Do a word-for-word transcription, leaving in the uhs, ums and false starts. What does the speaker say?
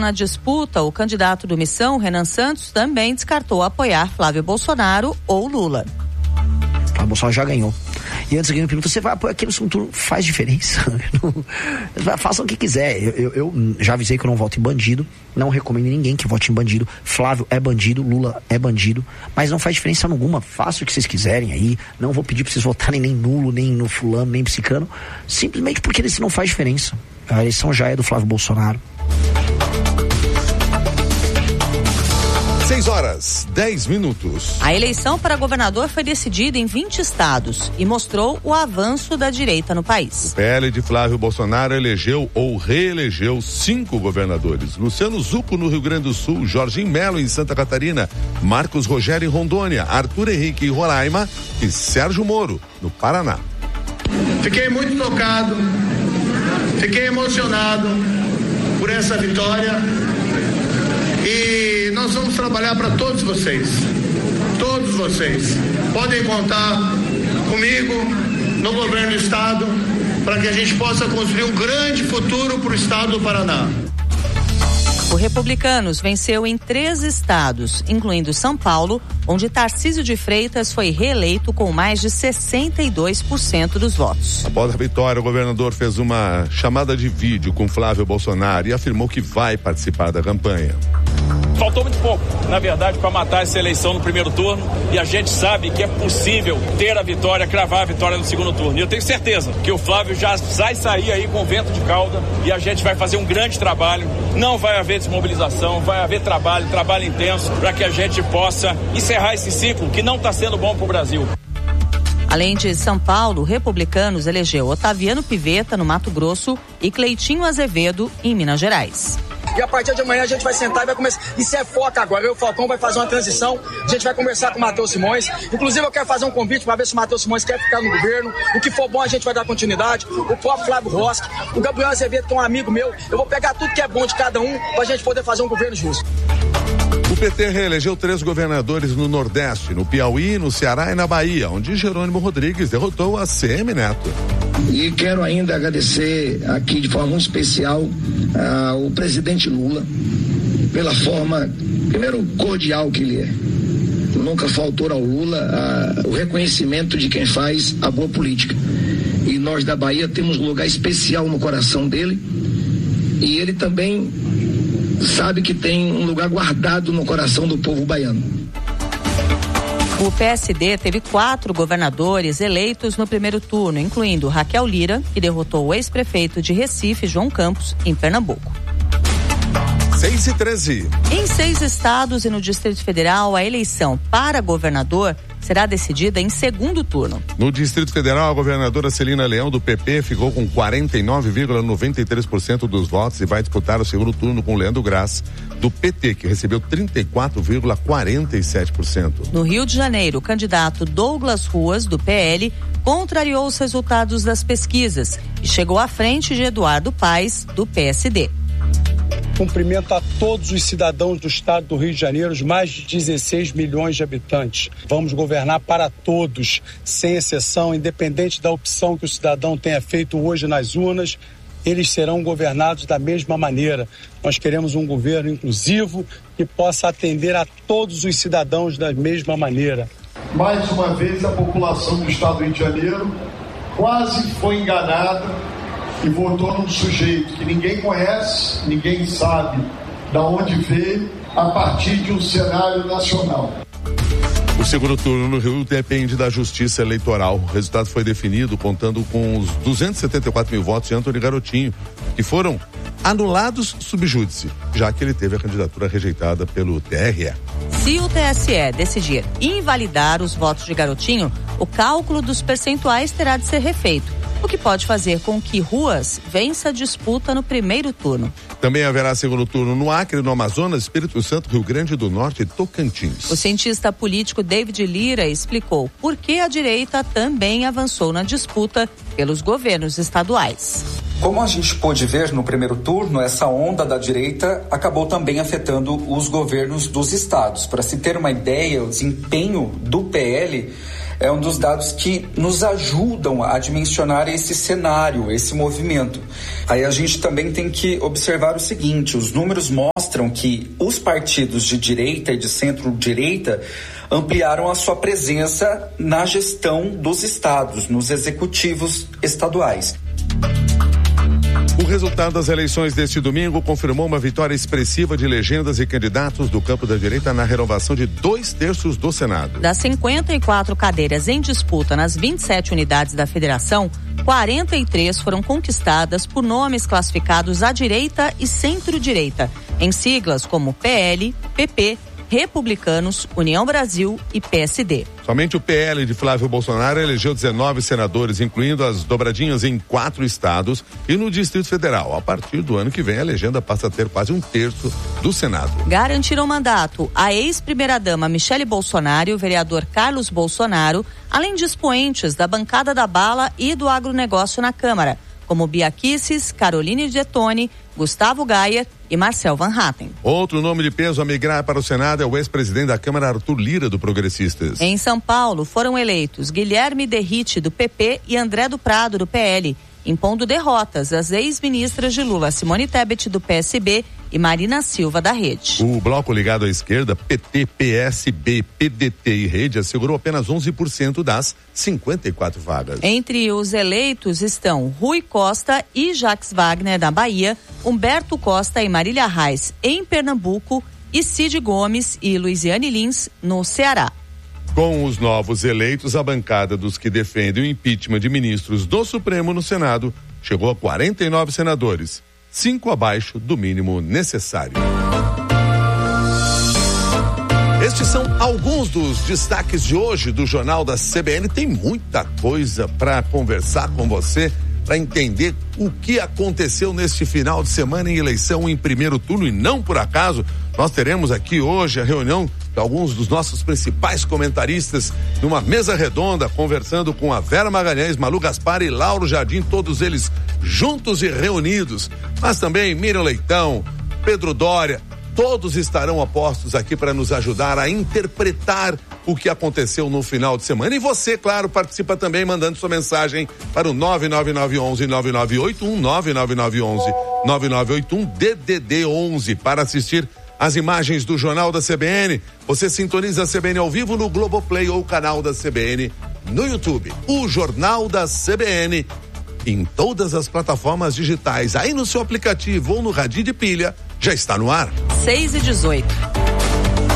na disputa, o candidato do Missão, Renan Santos, também descartou apoiar Flávio Bolsonaro ou Lula. Flávio Bolsonaro já ganhou. E antes alguém me pergunta, você vai apoiar aqui no segundo turno? Faz diferença. Façam o que quiser. Eu, eu, eu já avisei que eu não voto em bandido. Não recomendo ninguém que vote em bandido. Flávio é bandido, Lula é bandido. Mas não faz diferença alguma. Façam o que vocês quiserem aí. Não vou pedir pra vocês votarem nem nulo, nem no fulano, nem psicano. Simplesmente porque isso não faz diferença. A eleição já é do Flávio Bolsonaro. seis horas, dez minutos. A eleição para governador foi decidida em vinte estados e mostrou o avanço da direita no país. O P L de Flávio Bolsonaro elegeu ou reelegeu cinco governadores. Luciano Zucco no Rio Grande do Sul, Jorginho Melo em Santa Catarina, Marcos Rogério em Rondônia, Arthur Henrique em Roraima e Sérgio Moro no Paraná. Fiquei muito tocado, fiquei emocionado por essa vitória. E nós vamos trabalhar para todos vocês, todos vocês. Podem contar comigo no governo do estado para que a gente possa construir um grande futuro para o estado do Paraná. O Republicanos venceu em três estados, incluindo São Paulo, onde Tarcísio de Freitas foi reeleito com mais de sessenta e dois por cento dos votos. Após a vitória, o governador fez uma chamada de vídeo com Flávio Bolsonaro e afirmou que vai participar da campanha. Faltou muito pouco, na verdade, para matar essa eleição no primeiro turno, e a gente sabe que é possível ter a vitória, cravar a vitória no segundo turno. E eu tenho certeza que o Flávio já vai sair aí com vento de cauda e a gente vai fazer um grande trabalho. Não vai haver desmobilização, vai haver trabalho, trabalho intenso, para que a gente possa encerrar esse ciclo que não está sendo bom para o Brasil. Além de São Paulo, Republicanos elegeu Otaviano Pivetta no Mato Grosso e Cleitinho Azevedo em Minas Gerais. E a partir de amanhã a gente vai sentar e vai começar. Isso é foca agora. Eu e o Falcão vai fazer uma transição. A gente vai conversar com o Matheus Simões. Inclusive, eu quero fazer um convite para ver se o Matheus Simões quer ficar no governo. O que for bom, a gente vai dar continuidade. O próprio Flávio Rosque, o Gabriel Azevedo, que é um amigo meu. Eu vou pegar tudo que é bom de cada um para a gente poder fazer um governo justo. O P T reelegeu três governadores no Nordeste, no Piauí, no Ceará e na Bahia, onde Jerônimo Rodrigues derrotou a C M Neto. E quero ainda agradecer aqui de forma muito especial ao presidente Lula pela forma, primeiro, cordial que ele é. Nunca faltou ao Lula a, o reconhecimento de quem faz a boa política. E nós da Bahia temos um lugar especial no coração dele, e ele também sabe que tem um lugar guardado no coração do povo baiano. O P S D teve quatro governadores eleitos no primeiro turno, incluindo Raquel Lira, que derrotou o ex-prefeito de Recife, João Campos, em Pernambuco. seis e treze. Em seis estados e no Distrito Federal, a eleição para governador será decidida em segundo turno. No Distrito Federal, a governadora Celina Leão, do P P, ficou com quarenta e nove vírgula noventa e três por cento dos votos e vai disputar o segundo turno com Leandro Graz, do P T, que recebeu trinta e quatro vírgula quarenta e sete por cento. No Rio de Janeiro, o candidato Douglas Ruas, do P L, contrariou os resultados das pesquisas e chegou à frente de Eduardo Paes, do P S D. Cumprimento a todos os cidadãos do estado do Rio de Janeiro, os mais de dezesseis milhões de habitantes. Vamos governar para todos, sem exceção, independente da opção que o cidadão tenha feito hoje nas urnas, eles serão governados da mesma maneira. Nós queremos um governo inclusivo que possa atender a todos os cidadãos da mesma maneira. Mais uma vez, a população do estado do Rio de Janeiro quase foi enganada e votou num sujeito que ninguém conhece, ninguém sabe de onde veio, a partir de um cenário nacional. O segundo turno no Rio depende da Justiça Eleitoral. O resultado foi definido contando com os duzentos e setenta e quatro mil votos de Antony Garotinho, que foram anulados sub júdice, já que ele teve a candidatura rejeitada pelo T R E. Se o T S E decidir invalidar os votos de Garotinho, o cálculo dos percentuais terá de ser refeito, o que pode fazer com que Ruas vença a disputa no primeiro turno. Também haverá segundo turno no Acre, no Amazonas, Espírito Santo, Rio Grande do Norte e Tocantins. O cientista político David Lira explicou por que a direita também avançou na disputa pelos governos estaduais. Como a gente pôde ver no primeiro turno, essa onda da direita acabou também afetando os governos dos estados. Para se ter uma ideia, o desempenho do P L é um dos dados que nos ajudam a dimensionar esse cenário, esse movimento. Aí a gente também tem que observar o seguinte: os números mostram mostram que os partidos de direita e de centro-direita ampliaram a sua presença na gestão dos estados, nos executivos estaduais. O resultado das eleições deste domingo confirmou uma vitória expressiva de legendas e candidatos do campo da direita na renovação de dois terços do Senado. Das cinquenta e quatro cadeiras em disputa nas vinte e sete unidades da federação, quarenta e três foram conquistadas por nomes classificados à direita e centro-direita, em siglas como P L, P P, Republicanos, União Brasil e P S D. Somente o P L de Flávio Bolsonaro elegeu dezenove senadores, incluindo as dobradinhas em quatro estados e no Distrito Federal. A partir do ano que vem, a legenda passa a ter quase um terço do Senado. Garantiram mandato a ex-primeira-dama Michele Bolsonaro e o vereador Carlos Bolsonaro, além de expoentes da bancada da bala e do agronegócio na Câmara, como Bia Kicis, Caroline Detoni, Gustavo Gaia e Marcel Van Hatten. Outro nome de peso a migrar para o Senado é o ex-presidente da Câmara, Arthur Lira, do Progressistas. Em São Paulo, foram eleitos Guilherme Derrite, do P P, e André do Prado, do P L, impondo derrotas às ex-ministras de Lula, Simone Tebet, do P S B, e Marina Silva, da Rede. O bloco ligado à esquerda, P T, P S B, P D T e Rede, assegurou apenas onze por cento das cinquenta e quatro vagas. Entre os eleitos estão Rui Costa e Jacques Wagner, da Bahia, Humberto Costa e Marília Reis, em Pernambuco, e Cid Gomes e Luiziane Lins, no Ceará. Com os novos eleitos, a bancada dos que defendem o impeachment de ministros do Supremo no Senado chegou a quarenta e nove senadores, cinco abaixo do mínimo necessário. Estes são alguns dos destaques de hoje do Jornal da C B N. Tem muita coisa para conversar com você, para entender o que aconteceu neste final de semana em eleição em primeiro turno, e não por acaso nós teremos aqui hoje a reunião de alguns dos nossos principais comentaristas numa mesa redonda, conversando com a Vera Magalhães, Malu Gaspar e Lauro Jardim, todos eles juntos e reunidos, mas também Miriam Leitão, Pedro Doria, todos estarão apostos aqui para nos ajudar a interpretar o que aconteceu no final de semana. E você, claro, participa também mandando sua mensagem para o nove nove nove um um nove nove oito um, nove nove nove um um nove nove oito um, D D D onze, para assistir as imagens do Jornal da C B N. Você sintoniza a C B N ao vivo no Globoplay ou canal da C B N no YouTube. O Jornal da C B N em todas as plataformas digitais, aí no seu aplicativo ou no radinho de pilha, já está no ar. seis e dezoito.